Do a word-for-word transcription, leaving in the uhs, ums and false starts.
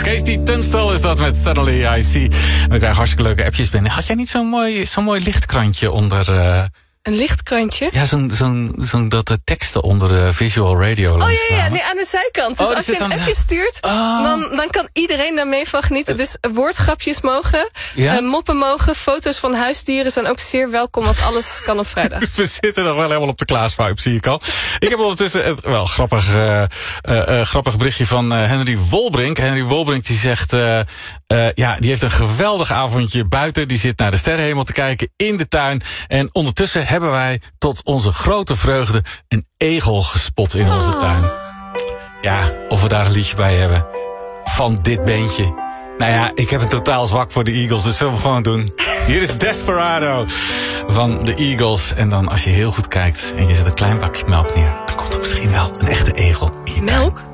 Casey Tunstall is dat met Suddenly I See. En we krijgen hartstikke leuke appjes binnen. Had jij niet zo'n mooi, zo'n mooi lichtkrantje onder... Uh... Een lichtkrantje? Ja, zo'n, zo'n, zo'n dat de teksten onder de visual radio Oh langs ja, ja, nee, aan de zijkant. Dus oh, als je een appje stuurt, oh. dan, dan kan iedereen daarmee van genieten. Dus woordgrapjes mogen, ja? uh, moppen mogen, foto's van huisdieren zijn ook zeer welkom, want alles kan op vrijdag. We zitten nog wel helemaal op de Klaas-vibe, zie ik al. Ik heb ondertussen het wel grappig, uh, uh, uh, grappig berichtje van uh, Henry Wolbrink. Henry Wolbrink die zegt, uh, uh, ja, die heeft een geweldig avondje buiten. Die zit naar de sterrenhemel te kijken in de tuin. En ondertussen hebben wij tot onze grote vreugde een egel gespot in onze oh. tuin. Ja, of we daar een liedje bij hebben. Van dit beentje. Nou ja, ik heb een totaal zwak voor de Eagles, dus zullen we gewoon doen. Hier is Desperado van de Eagles. En dan als je heel goed kijkt en je zet een klein bakje melk neer, dan komt er misschien wel een echte egel in je tuin. Melk?